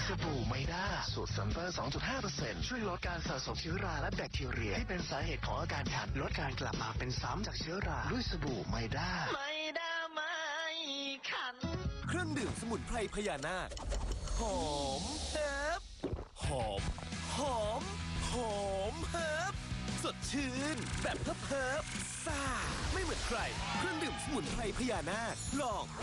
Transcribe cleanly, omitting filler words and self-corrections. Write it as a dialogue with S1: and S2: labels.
S1: สบู่ไมด้าสูตรซัลเฟอร์ 2.5% ช่วยลดการสะสมเชื้อราและแบคทีเรียที่เป็นสาเหตุของอาการคันลดการกลับมาเป็นซ้ำจากเชื้อราด้วยสบู่ไมด้าไม่คัน
S2: เครื่องดื่มสมุนไพรพญานาคหอมเฮิบหอมหอมหอมเฮิบสดชื่นแบบเฮิบซ่าไม่เหมือนใครเครื่องดื่มสมุนไพรพญานาคลอง